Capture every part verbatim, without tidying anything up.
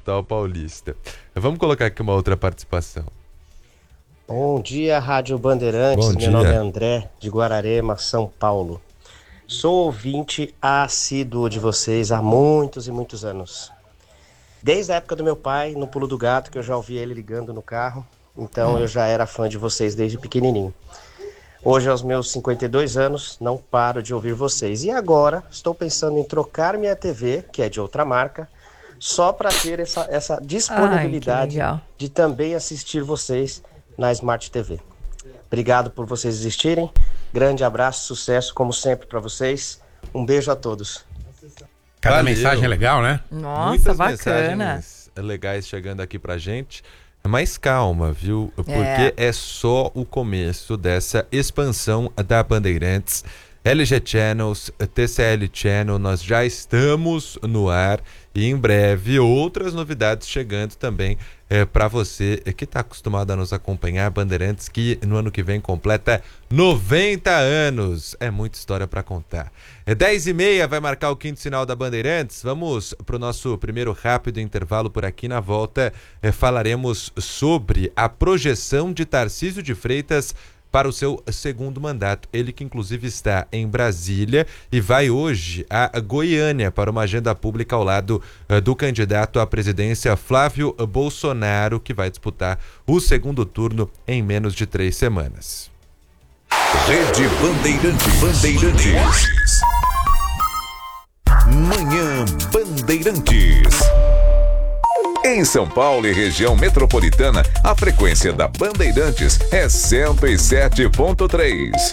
capital paulista. Vamos colocar aqui uma outra participação. Bom dia, Rádio Bandeirantes. Bom Meu dia. nome é André, de Guararema, São Paulo. Sou ouvinte assíduo de vocês há muitos e muitos anos. Desde a época do meu pai, no Pulo do Gato, que eu já ouvi ele ligando no carro. Então eu já era fã de vocês desde pequenininho. Hoje, aos meus cinquenta e dois anos, não paro de ouvir vocês. E agora, estou pensando em trocar minha T V, que é de outra marca, só para ter essa, essa disponibilidade Ai, de também assistir vocês na Smart T V. Obrigado por vocês existirem. Grande abraço, sucesso, como sempre, para vocês. Um beijo a todos. Cada Valeu. mensagem é legal, né? Nossa, Muitas bacana. mensagens legais chegando aqui pra gente. Mas calma, viu? Porque É. é só o começo dessa expansão da Bandeirantes. L G Channels, T C L Channel, nós já estamos no ar e em breve outras novidades chegando também é, para você que está acostumado a nos acompanhar. Bandeirantes que no ano que vem completa noventa anos. É muita história para contar. É dez e meia, vai marcar o quinto sinal da Bandeirantes. Vamos para o nosso primeiro rápido intervalo por aqui. Na volta é, falaremos sobre a projeção de Tarcísio de Freitas para o seu segundo mandato. Ele que inclusive está em Brasília e vai hoje a Goiânia para uma agenda pública ao lado uh, do candidato à presidência Flávio Bolsonaro, que vai disputar o segundo turno em menos de três semanas. Rede Bandeirantes. Bandeirantes. Manhã Bandeirantes. Em São Paulo e região metropolitana, a frequência da Bandeirantes é cento e sete ponto três.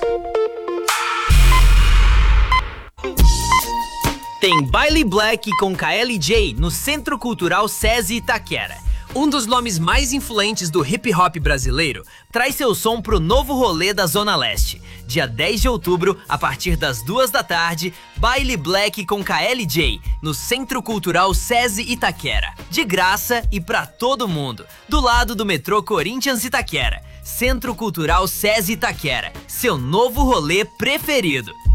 Tem Baile Black com K L J no Centro Cultural SESI Itaquera. Um dos nomes mais influentes do hip hop brasileiro traz seu som pro novo rolê da Zona Leste. Dia dez de outubro, a partir das duas da tarde, Baile Black com K L J no Centro Cultural SESI Itaquera. De graça e pra todo mundo, do lado do metrô Corinthians Itaquera. Centro Cultural SESI Itaquera, seu novo rolê preferido.